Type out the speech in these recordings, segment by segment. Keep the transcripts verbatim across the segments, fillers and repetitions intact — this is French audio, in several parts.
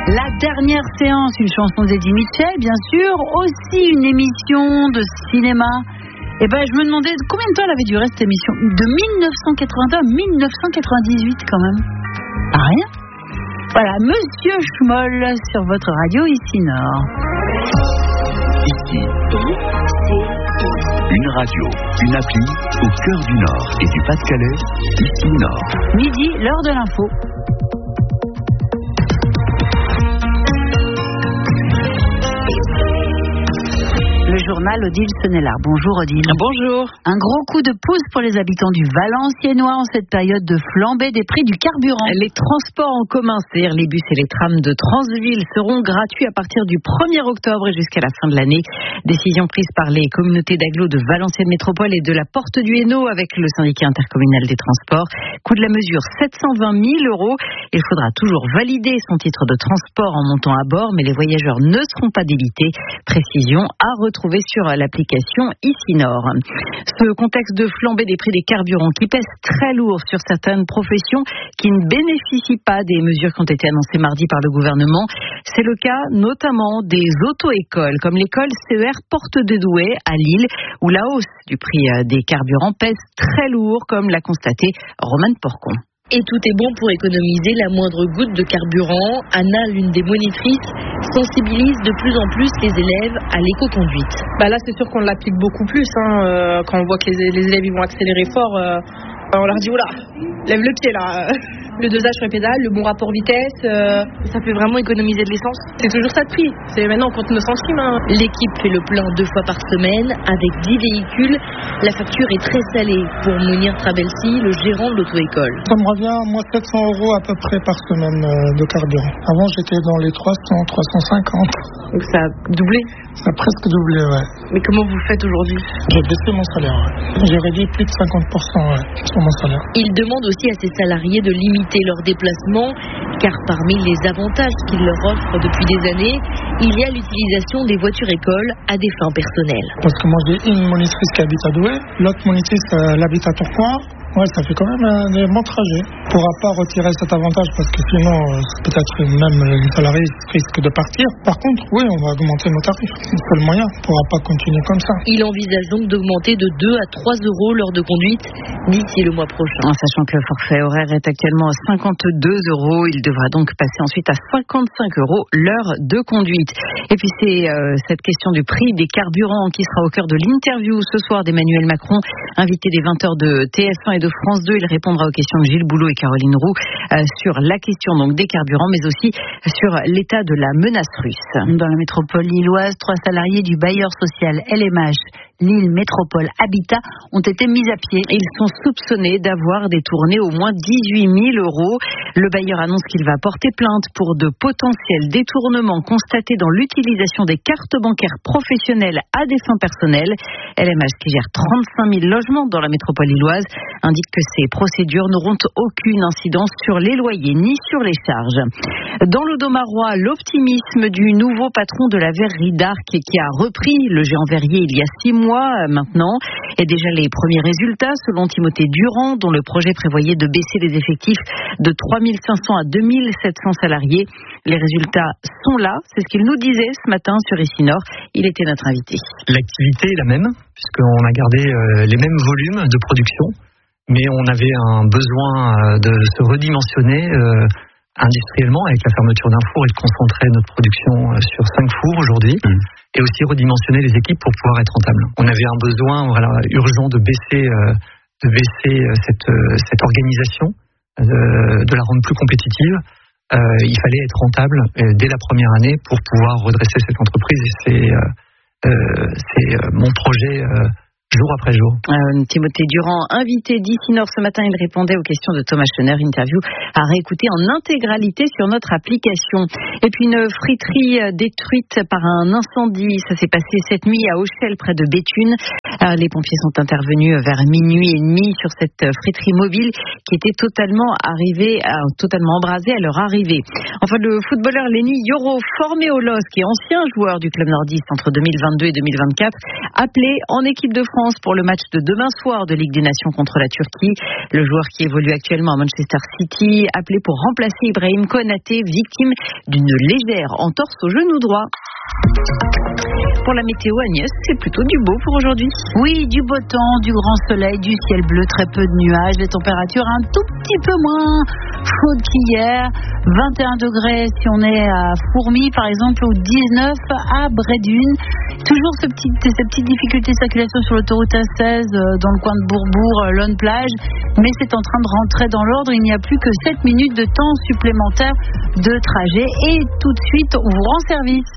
La dernière séance, une chanson d'Eddie Mitchell, bien sûr, aussi une émission de cinéma. Et ben, je me demandais combien de temps elle avait duré cette émission. De mille neuf cent quatre-vingt-deux à mille neuf cent quatre-vingt-dix-huit, quand même. Ah, rien. Voilà, Monsieur Schmoll sur votre radio ici Nord. Ici, une radio, une appli au cœur du Nord et du Pas-de-Calais, ici Nord. Midi, l'heure de l'info. Le journal Odile Senelard. Bonjour Odile. Bonjour. Un gros coup de pouce pour les habitants du Valenciennois en cette période de flambée des prix du carburant. Les transports en commun, c'est-à-dire les bus et les trams de Transville, seront gratuits à partir du premier octobre et jusqu'à la fin de l'année. Décision prise par les communautés d'agglo de Valenciennes Métropole et de la Porte du Hainaut avec le syndicat intercommunal des transports. Coût de la mesure sept cent vingt mille euros. Il faudra toujours valider son titre de transport en montant à bord, mais les voyageurs ne seront pas débités. Précision à retrouver sur l'application Ici Nord. Ce contexte de flambée des prix des carburants qui pèse très lourd sur certaines professions qui ne bénéficient pas des mesures qui ont été annoncées mardi par le gouvernement. C'est le cas notamment des auto-écoles, comme l'école C E R Porte de Douai à Lille, où la hausse du prix des carburants pèse très lourd, comme l'a constaté Romane Porcon. Et tout est bon pour économiser la moindre goutte de carburant. Anna, l'une des monitrices, sensibilise de plus en plus les élèves à l'éco-conduite. Bah là, c'est sûr qu'on l'applique beaucoup plus. Hein, euh, quand on voit que les, les élèves ils vont accélérer fort, euh, on leur dit oula, lève le pied là. Le dosage sur les pédales, le bon rapport vitesse, euh, ça fait vraiment économiser de l'essence. C'est toujours ça de prix. C'est maintenant on compte nos centimes. Hein. L'équipe fait le plein deux fois par semaine avec dix véhicules. La facture est très salée pour Mounir Trabelsi, le gérant de l'auto-école. Ça me revient moi sept cents euros à peu près par semaine de carburant. Avant j'étais dans les trois cents, trois cent cinquante. Donc ça a doublé. Ça a presque doublé, ouais. Mais comment vous faites aujourd'hui? J'ai baissé mon salaire, ouais. J'ai réduit plus de cinquante pour cent ouais, sur mon salaire. Il demande aussi à ses salariés de limiter leurs déplacements, car parmi les avantages qu'il leur offre depuis des années, il y a l'utilisation des voitures écoles à des fins personnelles. Parce que moi j'ai une monitrice qui habite à Douai, l'autre monitrice elle habite à Tourcoing. Ouais, ça fait quand même un des bons trajets. On ne pourra pas retirer cet avantage parce que sinon, peut-être même les salariés risquent de partir. Par contre, oui, on va augmenter nos tarifs. C'est le moyen. On ne pourra pas continuer comme ça. Il envisage donc d'augmenter de deux à trois euros l'heure de conduite d'ici le mois prochain. En sachant que le forfait horaire est actuellement à cinquante-deux euros, il devra donc passer ensuite à cinquante-cinq euros l'heure de conduite. Et puis c'est euh, cette question du prix des carburants qui sera au cœur de l'interview ce soir d'Emmanuel Macron, invité des vingt heures de T F un et de France deux. Il répondra aux questions de Gilles Boulot et Caroline Roux euh, sur la question donc des carburants, mais aussi sur l'état de la menace russe. Dans la métropole lilloise, trois salariés du bailleur social L M H Lille Métropole Habitat ont été mis à pied. Ils sont soupçonnés d'avoir détourné au moins dix-huit mille euros. Le bailleur annonce qu'il va porter plainte pour de potentiels détournements constatés dans l'utilisation des cartes bancaires professionnelles à des fins personnelles. L M H, qui gère trente-cinq mille logements dans la métropole lilloise, indique que ces procédures n'auront aucune incidence sur les loyers ni sur les charges. Dans l'Audomarois, l'optimisme du nouveau patron de la verrerie d'Arc qui a repris le géant verrier il y a six mois maintenant, et déjà les premiers résultats selon Timothée Durand, dont le projet prévoyait de baisser les effectifs de trois mille cinq cents à deux mille sept cents salariés. Les résultats sont là, c'est ce qu'il nous disait ce matin sur Ici Nord. Il était notre invité. L'activité est la même, puisqu'on a gardé les mêmes volumes de production, mais on avait un besoin de se redimensionner industriellement avec la fermeture d'un four et de concentrer notre production sur cinq fours aujourd'hui. Mmh. Et aussi redimensionner les équipes pour pouvoir être rentable. On avait un besoin voilà, urgent de baisser, euh, de baisser cette, euh, cette organisation, euh, de la rendre plus compétitive. Euh, il fallait être rentable euh, dès la première année pour pouvoir redresser cette entreprise. Et c'est, euh, euh, c'est euh, mon projet euh, jour après jour. Euh, Timothée Durand, invité d'Ici Nord ce matin, il répondait aux questions de Thomas Schoner, interview à réécouter en intégralité sur notre application. Et puis une friterie détruite par un incendie, ça s'est passé cette nuit à Auchel près de Béthune. Euh, les pompiers sont intervenus vers minuit et demi sur cette friterie mobile qui était totalement arrivée, euh, totalement embrasée à leur arrivée. Enfin, le footballeur Lenny Yoro, formé au L O S C, qui est ancien joueur du club nordiste entre deux mille vingt-deux et deux mille vingt-quatre, appelé en équipe de France France pour le match de demain soir de Ligue des Nations contre la Turquie. Le joueur qui évolue actuellement à Manchester City, appelé pour remplacer Ibrahim Konaté, victime d'une légère entorse au genou droit. Pour la météo, Agnès, c'est plutôt du beau pour aujourd'hui. Oui, du beau temps, du grand soleil, du ciel bleu, très peu de nuages, des températures un tout petit peu moins chaudes qu'hier. vingt et un degrés si on est à Fourmies, par exemple, ou dix-neuf à Brédune. Toujours ce petit, ces petites difficultés de circulation sur l'autoroute A seize, dans le coin de Bourbourg, Lonne-Plage. Mais c'est en train de rentrer dans l'ordre. Il n'y a plus que sept minutes de temps supplémentaire de trajet. Et tout de suite, on vous rend service.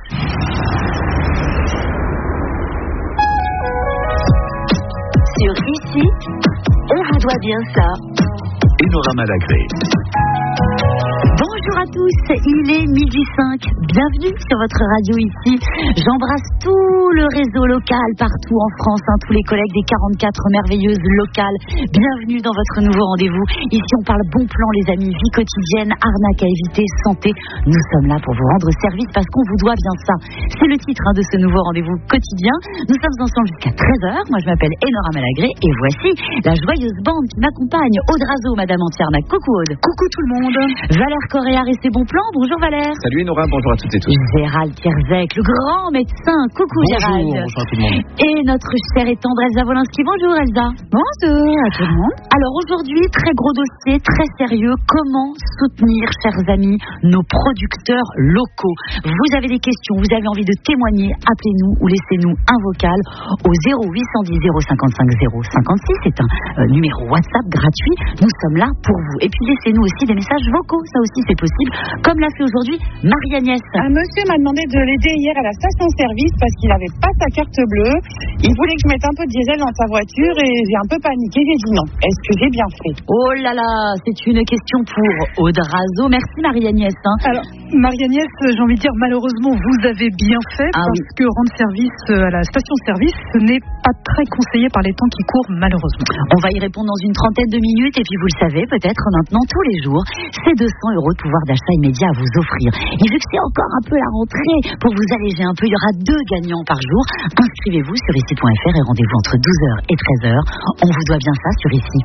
Sur Ici, on vous doit bien ça. Enora Malagré. Bonjour à tous, il est midi cinq. Bienvenue sur votre radio Ici. J'embrasse tout le réseau local partout en France, hein, tous les collègues des quarante-quatre merveilleuses locales. Bienvenue dans votre nouveau rendez-vous. Ici, on parle bon plan, les amis, vie quotidienne, arnaque à éviter, santé. Nous sommes là pour vous rendre service parce qu'on vous doit bien ça. C'est le titre hein, de ce nouveau rendez-vous quotidien. Nous sommes ensemble jusqu'à treize heures. Moi, je m'appelle Enora Malagré et voici la joyeuse bande qui m'accompagne. Aude Razo, Madame Antiernac. Coucou Aude. Coucou tout le monde. Valère Correa et ses bons plans. Bonjour Valère. Salut Enora, bonjour à toutes et tous. Gérald Kierzek, le grand médecin. Coucou bonjour, Gérald. Bonjour à tout le monde. Et notre chère et tendre Elsa Wolinski. Bonjour Elsa. Bonjour à tout le monde. Alors aujourd'hui, très gros dossier, très sérieux. Comment soutenir, chers amis, nos producteurs locaux? Vous avez des questions, vous avez envie de témoigner, appelez-nous ou laissez-nous un vocal au zéro huit cent dix zéro cinquante-cinq zéro cinquante-six. C'est un euh, numéro WhatsApp gratuit. Nous sommes là pour vous. Et puis laissez-nous aussi des messages vocaux. Ça aussi c'est possible. Comme l'a fait aujourd'hui Marie-Agnès. Un monsieur m'a demandé de l'aider hier à la station-service parce qu'il n'avait pas sa carte bleue. Il voulait que je mette un peu de diesel dans sa voiture et j'ai un peu paniqué. J'ai dit non. Est-ce que j'ai bien fait? Oh là là, c'est une question pour Aude Razo. Merci Marie-Agnès. Hein. Alors, Marie-Agnès, j'ai envie de dire malheureusement vous avez bien fait ah, parce oui. que rendre service à la station-service, ce n'est pas très conseillé par les temps qui courent malheureusement. On va y répondre dans une trentaine de minutes et puis vous le savez peut-être maintenant tous les jours, c'est deux cents euros de pouvoir d'achat immédiat à vous offrir. Et vu que c'est encore un peu la rentrée, pour vous alléger un peu, il y aura deux gagnants par jour. Inscrivez-vous sur ici point f r et rendez-vous entre douze heures et treize heures. On vous doit bien ça sur Ici.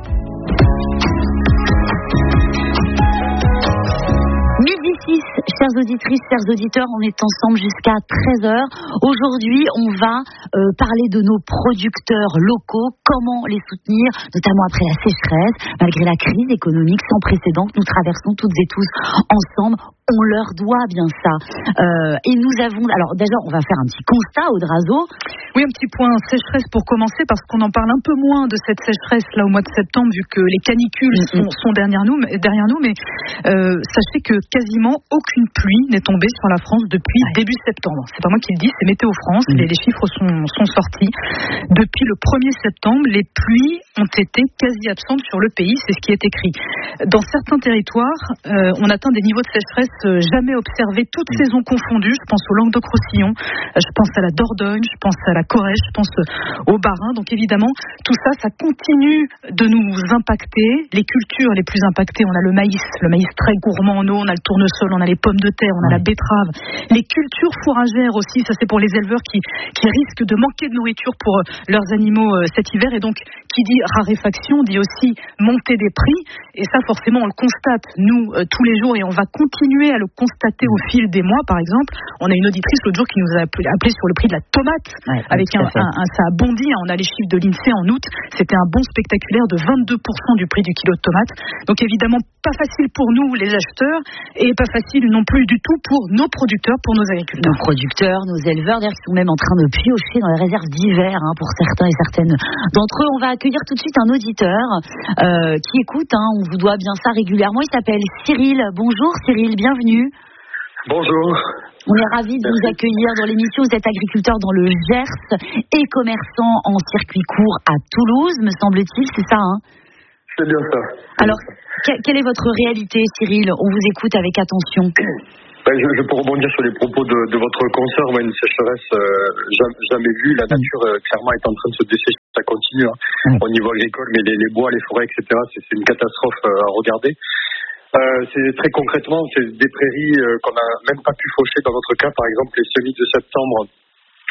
Midi six, chères auditrices, chers auditeurs, on est ensemble jusqu'à treize heures. Aujourd'hui, on va euh, parler de nos producteurs locaux, comment les soutenir, notamment après la sécheresse, malgré la crise économique sans précédent que nous traversons toutes et tous ensemble. On leur doit bien ça. Euh, et nous avons... Alors déjà, on va faire un petit constat, Aude Razo. Oui, un petit point sécheresse pour commencer, parce qu'on en parle un peu moins de cette sécheresse là au mois de septembre, vu que les canicules mm-hmm. sont, sont derrière nous. Derrière nous mais euh, sachez que quasiment aucune pluie n'est tombée sur la France depuis ouais. début septembre. C'est pas moi qui le dis, c'est Météo France. Mm-hmm. Les, les chiffres sont, sont sortis. Depuis le premier septembre, les pluies ont été quasi absentes sur le pays. C'est ce qui est écrit. Dans certains territoires, euh, on atteint des niveaux de sécheresse jamais observé, toutes saisons confondues. Je pense au Languedoc-Roussillon, je pense à la Dordogne, je pense à la Corrèze, je pense au Bas-Rhin. Donc évidemment, tout ça, ça continue de nous impacter. Les cultures les plus impactées, on a le maïs, le maïs très gourmand en eau, on a le tournesol, on a les pommes de terre, on a la betterave. Les cultures fourragères aussi, ça c'est pour les éleveurs qui, qui risquent de manquer de nourriture pour leurs animaux cet hiver. Et donc, qui dit raréfaction, dit aussi montée des prix. Et ça, forcément, on le constate, nous, tous les jours, et on va continuer à le constater au fil des mois. Par exemple, on a une auditrice l'autre jour qui nous a appelé, appelé sur le prix de la tomate, ouais, avec un, un, un, ça a bondi, on a les chiffres de l'INSEE en août, c'était un bond spectaculaire de vingt-deux pour cent du prix du kilo de tomate. Donc évidemment, pas facile pour nous les acheteurs, et pas facile non plus du tout pour nos producteurs, pour nos agriculteurs. Nos producteurs, nos éleveurs, d'ailleurs, qui sont même en train de piocher dans les réserves d'hiver, hein, pour certains et certaines d'entre eux. On va accueillir tout de suite un auditeur euh, qui écoute, hein, on vous doit bien ça régulièrement. Il s'appelle Cyril. Bonjour Cyril, bienvenue. Bonjour. On est ravis de Merci. vous accueillir dans l'émission. Vous êtes agriculteur dans le Gers et commerçant en circuit court à Toulouse, me semble-t-il, c'est ça, hein? C'est bien ça. Alors, que, quelle est votre réalité, Cyril? On vous écoute avec attention. Ben, je, je peux rebondir sur les propos de, de votre consoeur. Moi, une sécheresse euh, jamais, jamais vue. La nature, euh, clairement, est en train de se dessécher. Ça continue hein, mmh. au niveau agricole, mais les, les bois, les forêts, et cetera, c'est, c'est une catastrophe euh, à regarder. Euh, c'est très concrètement, c'est des prairies euh, qu'on n'a même pas pu faucher dans notre cas. Par exemple, les semis de septembre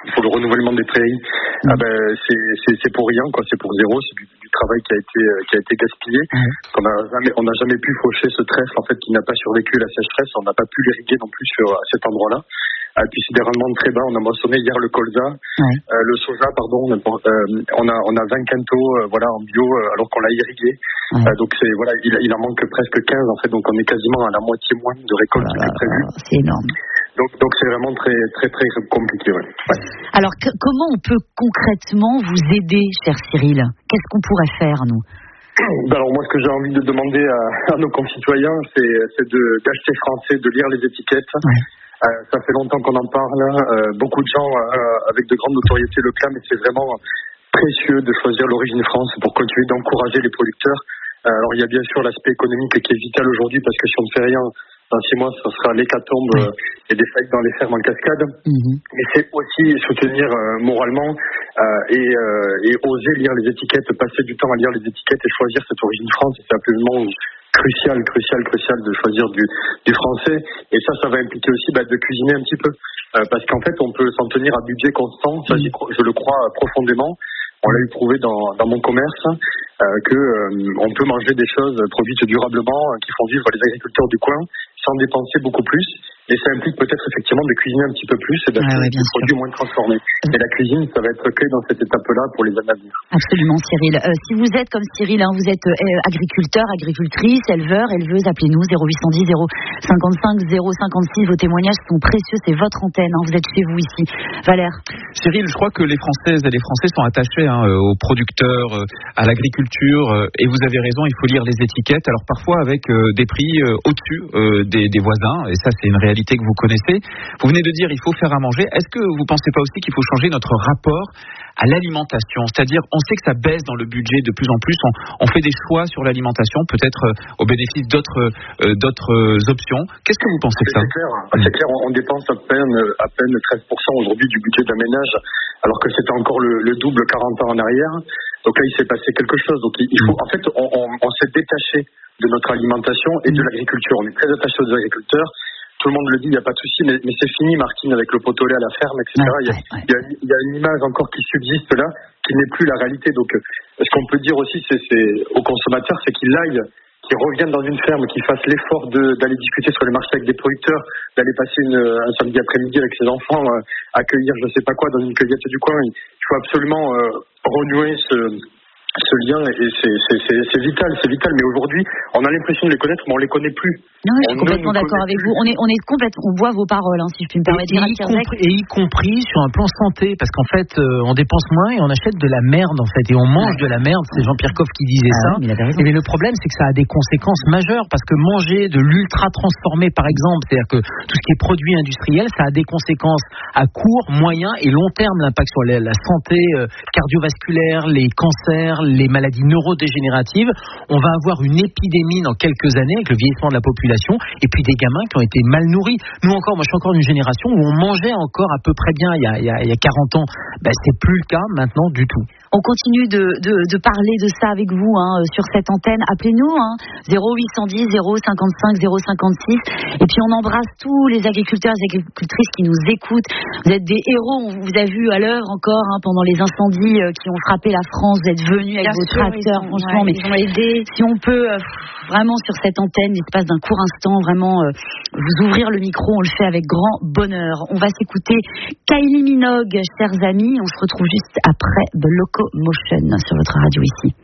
il faut le renouvellement des prairies. Mmh. Ah ben, c'est, c'est, c'est pour rien, quoi. C'est pour zéro. C'est du, du travail qui a été, qui a été gaspillé. Mmh. On n'a jamais, on n'a jamais pu faucher ce trèfle, en fait, qui n'a pas survécu à la sécheresse. On n'a pas pu l'irriguer non plus sur, à cet endroit-là. Et puis c'est des rendements très bas. On a mentionné hier le colza, mmh. euh, le soja, pardon. Euh, on a, on a vingt quintaux, euh, voilà, en bio, euh, alors qu'on l'a irrigué. Mmh. Euh, donc c'est, voilà, il, il en manque presque quinze, en fait. Donc on est quasiment à la moitié moins de récolte oh là que prévu. C'est énorme. Donc, donc c'est vraiment très, très, très compliqué. Ouais. Ouais. Alors, que, comment on peut concrètement vous aider, cher Cyril ? Qu'est-ce qu'on pourrait faire, nous ? Alors moi, ce que j'ai envie de demander à, à nos concitoyens, c'est, c'est de, d'acheter français, de lire les étiquettes. Ouais. Euh, ça fait longtemps qu'on en parle. Euh, beaucoup de gens euh, avec de grandes notoriétés le clament, et c'est vraiment précieux de choisir l'origine France pour continuer d'encourager les producteurs. Euh, alors il y a bien sûr l'aspect économique qui est vital aujourd'hui, parce que si on ne fait rien, dans six mois, ça sera l'hécatombe oui. euh, et des faillites dans les fermes en cascade. Mm-hmm. Mais c'est aussi soutenir euh, moralement euh, et, euh, et oser lire les étiquettes, passer du temps à lire les étiquettes et choisir cette origine France. C'est absolument crucial, crucial, crucial de choisir du, du français. Et ça, ça va impliquer aussi bah, de cuisiner un petit peu. Euh, parce qu'en fait, on peut s'en tenir à budget constant. Ça, mm-hmm. je le crois profondément. On l'a eu prouvé dans, dans mon commerce euh, que euh, on peut manger des choses produites durablement euh, qui font vivre les agriculteurs du coin sans dépenser beaucoup plus. Et ça implique peut-être effectivement de cuisiner un petit peu plus et d'acheter ah ouais, des produits moins transformés. Et la cuisine, ça va être clé dans cette étape-là pour les années à venir. Absolument, Cyril. Euh, si vous êtes comme Cyril, hein, vous êtes euh, agriculteur, agricultrice, éleveur, éleveuse, appelez-nous zéro huit cent dix zéro cinquante-cinq zéro cinquante-six. Vos témoignages sont précieux, c'est votre antenne. Hein, vous êtes chez vous ici. Valère. Cyril, je crois que les Françaises et les Français sont attachés hein, aux producteurs, à l'agriculture. Et vous avez raison, il faut lire les étiquettes. Alors parfois avec euh, des prix euh, au-dessus euh, des, des voisins. Et ça, c'est une réalité que vous connaissez. Vous venez de dire il faut faire à manger. Est-ce que vous ne pensez pas aussi qu'il faut changer notre rapport à l'alimentation ? C'est-à-dire, on sait que ça baisse dans le budget de plus en plus. On, on fait des choix sur l'alimentation, peut-être euh, au bénéfice d'autres, euh, d'autres euh, options. Qu'est-ce que vous pensez de ça ? C'est clair. C'est clair. On dépense à peine, à peine treize pour cent aujourd'hui du budget d'un ménage, alors que c'était encore le, le double quarante ans en arrière. Donc là, il s'est passé quelque chose. Donc il faut, en fait, on, on, on s'est détaché de notre alimentation et de l'agriculture. On est très attaché aux agriculteurs. Tout le monde le dit, il n'y a pas de souci, mais, mais c'est fini, Martine, avec le pot au lait à la ferme, et cetera. Ouais, il, y a, ouais, ouais. Il, y a, il y a une image encore qui subsiste là, qui n'est plus la réalité. Donc, ce qu'on peut dire aussi, c'est, c'est aux consommateurs, c'est qu'ils aillent, qu'ils reviennent dans une ferme, qu'ils fassent l'effort de, d'aller discuter sur les marchés avec des producteurs, d'aller passer une, un samedi après-midi avec ses enfants, euh, accueillir je sais pas quoi dans une cueillette du coin. Il faut absolument euh, renouer ce... ce lien, et c'est, c'est, c'est, c'est vital, c'est vital, mais aujourd'hui, on a l'impression de les connaître, mais on les connaît plus. Non, je suis on complètement d'accord avec vous. On est, on est complètement, on boit vos paroles, hein, si je puis me permettre de dire. Et, y compris, et y compris sur un plan santé, parce qu'en fait, euh, on dépense moins et on achète de la merde, en fait, et on mange ouais. de la merde. C'est Jean-Pierre Coff qui disait ah, ça. Oui, mais, mais le problème, c'est que ça a des conséquences majeures, parce que manger de l'ultra transformé, par exemple, c'est-à-dire que tout ce qui est produit industriel, ça a des conséquences à court, moyen et long terme, l'impact sur la, la santé euh, cardiovasculaire, les cancers, les maladies neurodégénératives. On va avoir une épidémie dans quelques années avec le vieillissement de la population et puis des gamins qui ont été mal nourris. Nous encore, moi je suis encore d'une génération où on mangeait encore à peu près bien il y a, il y a, il y a quarante ans. Ben, c'est plus le cas maintenant du tout. On continue de, de, de parler de ça avec vous hein, sur cette antenne. Appelez-nous hein, zéro huit cent dix zéro cinquante-cinq zéro cinquante-six. Et puis on embrasse tous les agriculteurs et agricultrices qui nous écoutent. Vous êtes des héros. On vous a vu à l'heure encore hein, pendant les incendies euh, qui ont frappé la France. Vous êtes venus avec Bien vos sûr, tracteurs, ont, franchement. Ouais, mais ils ont aidé. Si on peut euh, vraiment sur cette antenne, l'espace d'un court instant, vraiment euh, vous ouvrir le micro, on le fait avec grand bonheur. On va s'écouter Kylie Minogue, chers amis. On se retrouve juste après The Locomotion sur votre radio ici.